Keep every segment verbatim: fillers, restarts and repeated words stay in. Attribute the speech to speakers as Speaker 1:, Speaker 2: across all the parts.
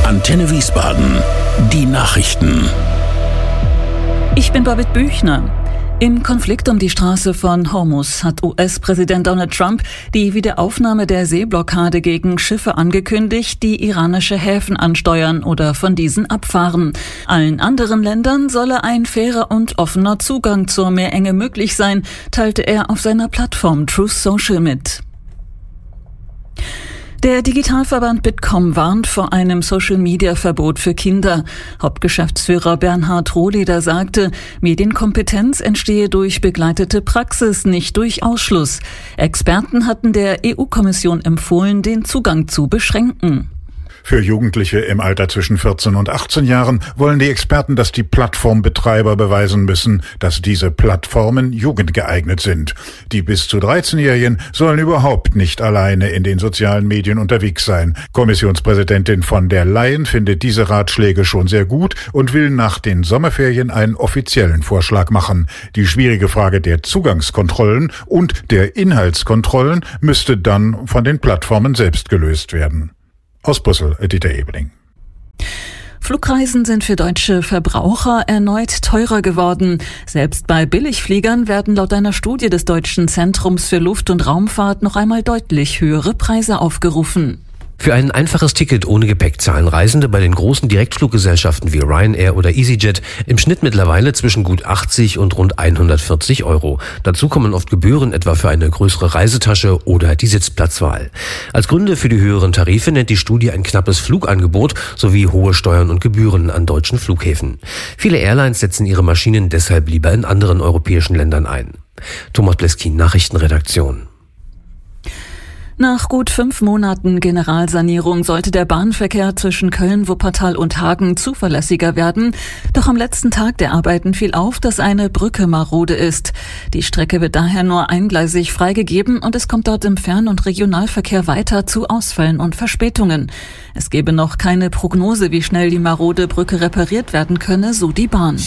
Speaker 1: Antenne Wiesbaden. Die Nachrichten.
Speaker 2: Ich bin Babette Büchner. Im Konflikt um die Straße von Hormuz hat U S-Präsident Donald Trump die Wiederaufnahme der Seeblockade gegen Schiffe angekündigt, die iranische Häfen ansteuern oder von diesen abfahren. Allen anderen Ländern solle ein fairer und offener Zugang zur Meerenge möglich sein, teilte er auf seiner Plattform Truth Social mit. Der Digitalverband Bitkom warnt vor einem Social-Media-Verbot für Kinder. Hauptgeschäftsführer Bernhard Rohleder sagte, Medienkompetenz entstehe durch begleitete Praxis, nicht durch Ausschluss. Experten hatten der E U-Kommission empfohlen, den Zugang zu beschränken.
Speaker 3: Für Jugendliche im Alter zwischen vierzehn und achtzehn Jahren wollen die Experten, dass die Plattformbetreiber beweisen müssen, dass diese Plattformen jugendgeeignet sind. Die bis zu dreizehnjährigen sollen überhaupt nicht alleine in den sozialen Medien unterwegs sein. Kommissionspräsidentin von der Leyen findet diese Ratschläge schon sehr gut und will nach den Sommerferien einen offiziellen Vorschlag machen. Die schwierige Frage der Zugangskontrollen und der Inhaltskontrollen müsste dann von den Plattformen selbst gelöst werden. Aus Brüssel, Dieter Ebeling.
Speaker 2: Flugreisen sind für deutsche Verbraucher erneut teurer geworden. Selbst bei Billigfliegern werden laut einer Studie des Deutschen Zentrums für Luft- und Raumfahrt noch einmal deutlich höhere Preise aufgerufen.
Speaker 4: Für ein einfaches Ticket ohne Gepäck zahlen Reisende bei den großen Direktfluggesellschaften wie Ryanair oder EasyJet im Schnitt mittlerweile zwischen gut achtzig und rund hundertvierzig Euro. Dazu kommen oft Gebühren, etwa für eine größere Reisetasche oder die Sitzplatzwahl. Als Gründe für die höheren Tarife nennt die Studie ein knappes Flugangebot sowie hohe Steuern und Gebühren an deutschen Flughäfen. Viele Airlines setzen ihre Maschinen deshalb lieber in anderen europäischen Ländern ein. Thomas Bleskin, Nachrichtenredaktion.
Speaker 2: Nach gut fünf Monaten Generalsanierung sollte der Bahnverkehr zwischen Köln, Wuppertal und Hagen zuverlässiger werden. Doch am letzten Tag der Arbeiten fiel auf, dass eine Brücke marode ist. Die Strecke wird daher nur eingleisig freigegeben und es kommt dort im Fern- und Regionalverkehr weiter zu Ausfällen und Verspätungen. Es gebe noch keine Prognose, wie schnell die marode Brücke repariert werden könne, so die Bahn.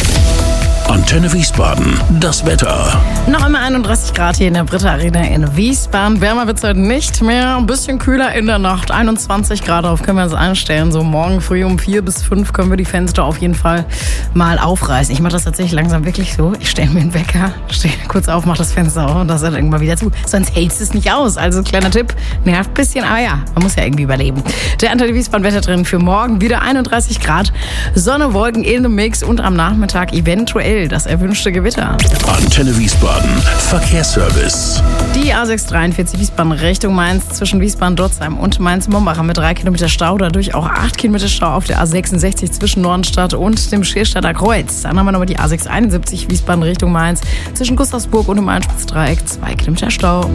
Speaker 1: Antenne Wiesbaden, das Wetter.
Speaker 5: Noch einmal einunddreißig Grad hier in der Britta Arena in Wiesbaden. Wärmer wird es heute nicht mehr. Ein bisschen kühler in der Nacht. einundzwanzig Grad, darauf können wir uns einstellen. So morgen früh um vier bis fünf können wir die Fenster auf jeden Fall mal aufreißen. Ich mache das tatsächlich langsam wirklich so. Ich stelle mir einen Wecker, stehe kurz auf, mache das Fenster auf und das dann irgendwann wieder zu. Sonst hältst es nicht aus. Also kleiner Tipp, nervt ein bisschen, aber ja, man muss ja irgendwie überleben. Der Antenne Wiesbaden Wetter drin für morgen wieder einunddreißig Grad. Sonne, Wolken in dem Mix und am Nachmittag eventuell das erwünschte Gewitter.
Speaker 1: Antenne Wiesbaden, Verkehrsservice.
Speaker 5: Die A sechs dreiundvierzig Wiesbaden Richtung Mainz zwischen Wiesbaden-Dotzheim und Mainz-Mombach haben wir drei Kilometer Stau, dadurch auch acht Kilometer Stau auf der A sechsundsechzig zwischen Nordenstadt und dem Schierstadter Kreuz. Dann haben wir nochmal die A sechs einundsiebzig Wiesbaden Richtung Mainz zwischen Gustavsburg und dem Einspitzdreieck, zwei Kilometer Stau.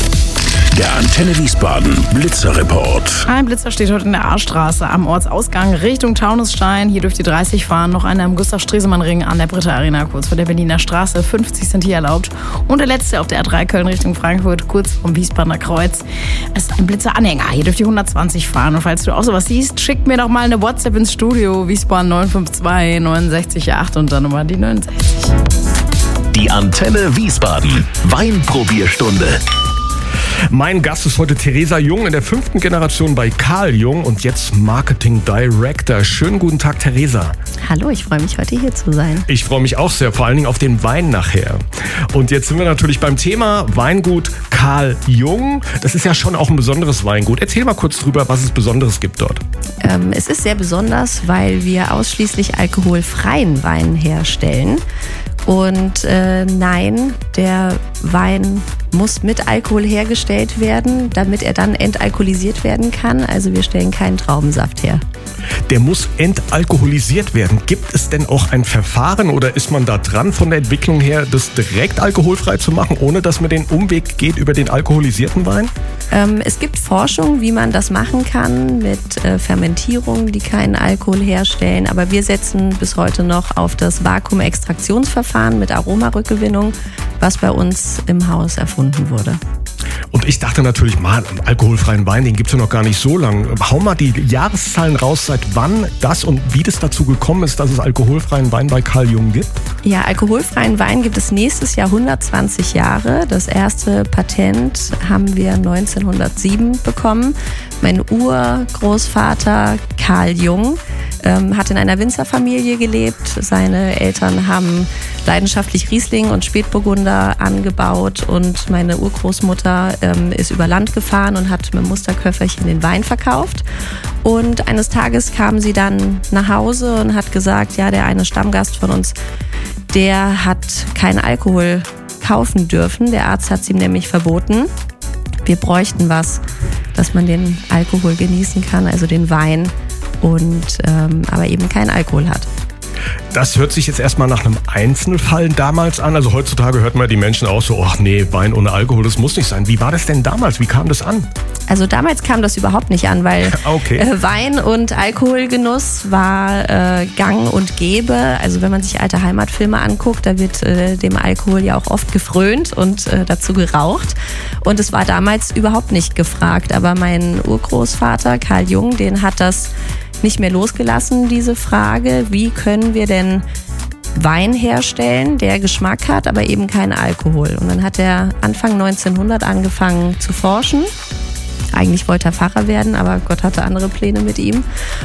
Speaker 1: Der Antenne Wiesbaden Blitzerreport.
Speaker 5: Ein Blitzer steht heute in der A-Straße am Ortsausgang Richtung Taunusstein. Hier dürft ihr dreißig fahren. Noch einer im Gustav-Stresemann-Ring an der Britta Arena, kurz vor der Berliner Straße. fünfzig sind hier erlaubt. Und der letzte auf der A drei Köln Richtung Frankfurt, kurz vom Wiesbadener Kreuz. Es ist ein Blitzer-Anhänger. Hier dürft ihr hundertzwanzig fahren. Und falls du auch sowas siehst, schickt mir doch mal eine WhatsApp ins Studio. Wiesbaden neun fünf zwei neun sechs acht und dann nochmal die neunundsechzig.
Speaker 1: Die Antenne Wiesbaden Weinprobierstunde.
Speaker 6: Mein Gast ist heute Theresa Jung in der fünften Generation bei Karl Jung und jetzt Marketing Director. Schönen guten Tag, Theresa.
Speaker 7: Hallo, ich freue mich, heute hier zu sein.
Speaker 6: Ich freue mich auch sehr, vor allen Dingen auf den Wein nachher. Und jetzt sind wir natürlich beim Thema Weingut Karl Jung. Das ist ja schon auch ein besonderes Weingut. Erzähl mal kurz drüber, was es Besonderes gibt dort.
Speaker 7: Ähm, es ist sehr besonders, weil wir ausschließlich alkoholfreien Wein herstellen. Und äh, nein, der Wein muss mit Alkohol hergestellt werden, damit er dann entalkoholisiert werden kann. Also wir stellen keinen Traubensaft her.
Speaker 6: Der muss entalkoholisiert werden. Gibt es denn auch ein Verfahren oder ist man da dran von der Entwicklung her, das direkt alkoholfrei zu machen, ohne dass man den Umweg geht über den alkoholisierten Wein?
Speaker 7: Ähm, es gibt Forschung, wie man das machen kann mit äh, Fermentierungen, die keinen Alkohol herstellen. Aber wir setzen bis heute noch auf das Vakuumextraktionsverfahren mit Aromarückgewinnung, was bei uns im Haus erfunden wurde.
Speaker 6: Und ich dachte natürlich, mal, alkoholfreien Wein, den gibt's ja noch gar nicht so lang. Hau mal die Jahreszahlen raus, seit wann das und wie das dazu gekommen ist, dass es alkoholfreien Wein bei Carl Jung gibt.
Speaker 7: Ja, alkoholfreien Wein gibt es nächstes Jahr hundertzwanzig Jahre. Das erste Patent haben wir neunzehnhundertsieben bekommen. Mein Urgroßvater Carl Jung ähm, hat in einer Winzerfamilie gelebt. Seine Eltern haben leidenschaftlich Riesling und Spätburgunder angebaut und meine Urgroßmutter ähm, ist über Land gefahren und hat mit Musterköfferchen den Wein verkauft. Und eines Tages kam sie dann nach Hause und hat gesagt, ja, der eine Stammgast von uns, der hat keinen Alkohol kaufen dürfen. Der Arzt hat es ihm nämlich verboten. Wir bräuchten was, dass man den Alkohol genießen kann, also den Wein, und ähm, aber eben keinen Alkohol hat.
Speaker 6: Das hört sich jetzt erstmal nach einem Einzelfall damals an. Also heutzutage hört man die Menschen auch so, ach nee, Wein ohne Alkohol, das muss nicht sein. Wie war das denn damals? Wie kam das an?
Speaker 7: Also damals kam das überhaupt nicht an, weil
Speaker 6: okay.
Speaker 7: äh, Wein und Alkoholgenuss war äh, gang und gäbe. Also wenn man sich alte Heimatfilme anguckt, da wird äh, dem Alkohol ja auch oft gefrönt und äh, dazu geraucht. Und es war damals überhaupt nicht gefragt. Aber mein Urgroßvater Carl Jung, den hat das nicht mehr losgelassen, diese Frage, wie können wir denn Wein herstellen, der Geschmack hat, aber eben keinen Alkohol. Und dann hat er Anfang neunzehnhundert angefangen zu forschen. Eigentlich wollte er Pfarrer werden, aber Gott hatte andere Pläne mit ihm.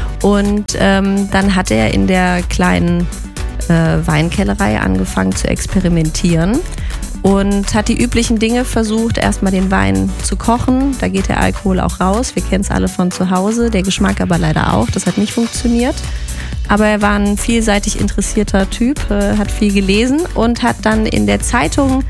Speaker 7: Und ähm, dann hat er in der kleinen äh, Weinkellerei angefangen zu experimentieren und hat die üblichen Dinge versucht, erstmal den Wein zu kochen. Da geht der Alkohol auch raus. Wir kennen es alle von zu Hause, der Geschmack aber leider auch. Das hat nicht funktioniert. Aber er war ein vielseitig interessierter Typ, äh, hat viel gelesen und hat dann in der Zeitung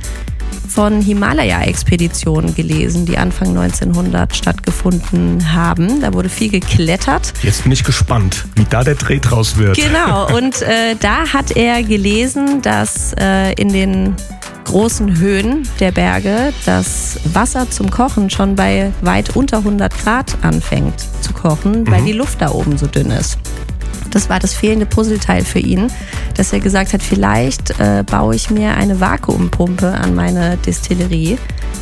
Speaker 7: von Himalaya-Expeditionen gelesen, die Anfang neunzehnhundert stattgefunden haben. Da wurde viel geklettert.
Speaker 6: Jetzt bin ich gespannt, wie da der Dreh draus wird.
Speaker 7: Genau, und äh, da hat er gelesen, dass äh, in den großen Höhen der Berge das Wasser zum Kochen schon bei weit unter hundert Grad anfängt zu kochen, mhm. weil die Luft da oben so dünn ist. Das war das fehlende Puzzleteil für ihn, dass er gesagt hat, vielleicht äh, baue ich mir eine Vakuumpumpe an meine Destillerie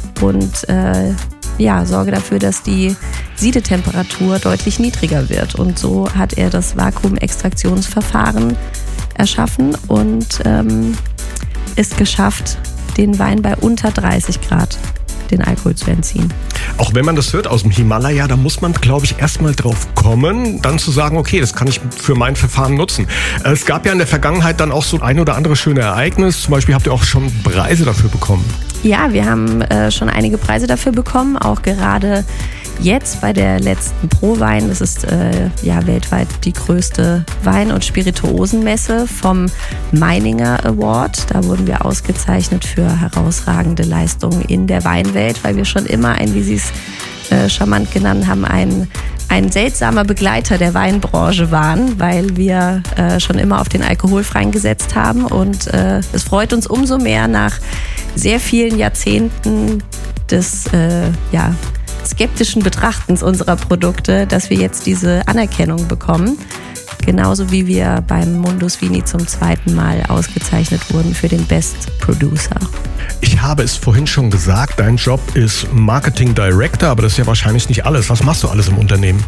Speaker 7: und äh, ja, sorge dafür, dass die Siedetemperatur deutlich niedriger wird. Und so hat er das Vakuumextraktionsverfahren erschaffen und ähm, es geschafft, den Wein bei unter dreißig Grad den Alkohol zu entziehen.
Speaker 6: Auch wenn man das hört aus dem Himalaya, da muss man, glaube ich, erstmal drauf kommen, dann zu sagen, okay, das kann ich für mein Verfahren nutzen. Es gab ja in der Vergangenheit dann auch so ein oder andere schöne Ereignis. Zum Beispiel habt ihr auch schon Preise dafür bekommen.
Speaker 7: Ja, wir haben äh, schon einige Preise dafür bekommen, auch gerade jetzt bei der letzten ProWein. Das ist äh, ja weltweit die größte Wein- und Spirituosenmesse vom Meininger Award. Da wurden wir ausgezeichnet für herausragende Leistungen in der Weinwelt, weil wir schon immer ein, wie Sie es äh, charmant genannt haben, ein ein seltsamer Begleiter der Weinbranche waren, weil wir äh, schon immer auf den Alkoholfreien gesetzt haben. Und äh, es freut uns umso mehr nach sehr vielen Jahrzehnten des äh, ja, skeptischen Betrachtens unserer Produkte, dass wir jetzt diese Anerkennung bekommen. Genauso wie wir beim Mundus Vini zum zweiten Mal ausgezeichnet wurden für den Best Producer.
Speaker 6: Ich habe es vorhin schon gesagt, dein Job ist Marketing Director, aber das ist ja wahrscheinlich nicht alles. Was machst du alles im Unternehmen?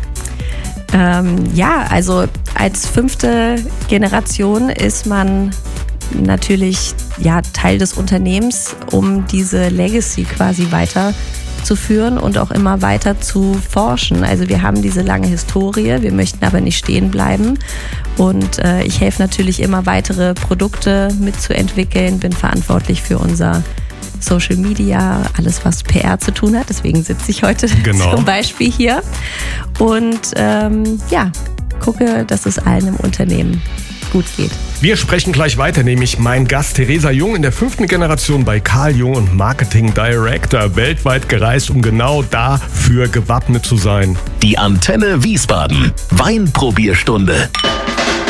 Speaker 7: Ähm, ja, also als fünfte Generation ist man natürlich ja, Teil des Unternehmens, um diese Legacy quasi weiterzuführen und auch immer weiter zu forschen. Also wir haben diese lange Historie, wir möchten aber nicht stehen bleiben. Und äh, ich helfe natürlich immer, weitere Produkte mitzuentwickeln, bin verantwortlich für unser Social Media, alles was P R zu tun hat. Deswegen sitze ich heute genau. zum Beispiel hier. Und ähm, ja, gucke, dass es allen im Unternehmen gut geht.
Speaker 6: Wir sprechen gleich weiter, nämlich mein Gast Theresa Jung in der fünften Generation bei Carl Jung und Marketing Director, weltweit gereist, um genau dafür gewappnet zu sein.
Speaker 1: Die Antenne Wiesbaden. Weinprobierstunde.